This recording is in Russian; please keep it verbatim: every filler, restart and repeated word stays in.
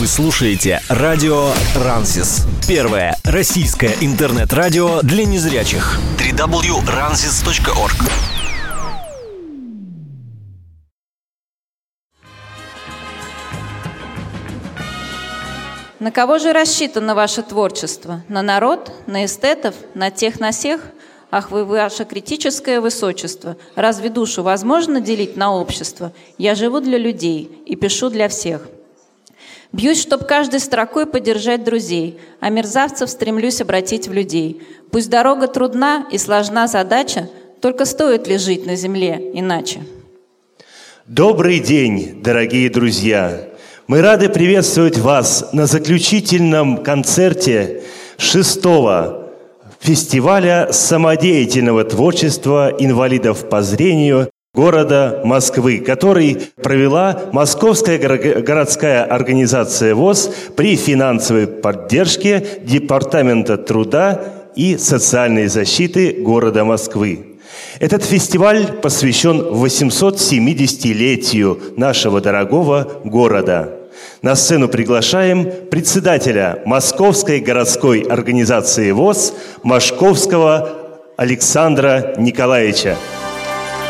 Вы слушаете радио Рансис. Первое российское интернет-радио для незрячих. дабл ю дабл ю дабл ю точка рансис точка орг. На кого же рассчитано ваше творчество? На народ? На эстетов? На тех, на сех? Ах вы, ваше критическое высочество! Разве душу возможно делить на общество? Я живу для людей и пишу для всех. Бьюсь, чтоб каждой строкой поддержать друзей, а мерзавцев стремлюсь обратить в людей. Пусть дорога трудна и сложна задача, только стоит ли жить на земле иначе? Добрый день, дорогие друзья! Мы рады приветствовать вас на заключительном концерте шестого фестиваля самодеятельного творчества инвалидов по зрению города Москвы, который провела Московская городская организация ВОС при финансовой поддержке Департамента труда и социальной защиты города Москвы. Этот фестиваль посвящен восьмисотсемидесятилетию нашего дорогого города. На сцену приглашаем председателя Московской городской организации ВОС Машковского Александра Николаевича.